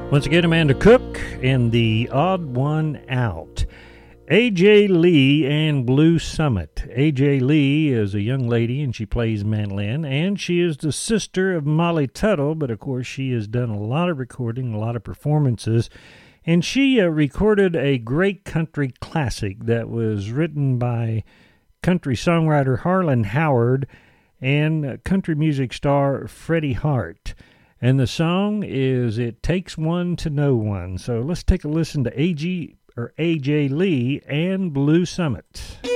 Once again, Amanda Cook and the Odd One Out. A.J. Lee and Blue Summit. A.J. Lee is a young lady, and she plays mandolin, and she is the sister of Molly Tuttle, but of course she has done a lot of recording, a lot of performances, and she recorded a great country classic that was written by country songwriter Harlan Howard and country music star Freddie Hart. And the song is It Takes One to Know One. So let's take a listen to A.J. Lee and Blue Summit.